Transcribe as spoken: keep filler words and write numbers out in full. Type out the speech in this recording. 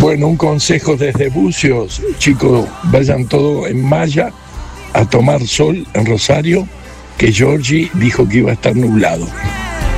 Bueno, un consejo desde Bucios, chicos, vayan todos en malla a tomar sol en Rosario, que Giorgi dijo que iba a estar nublado.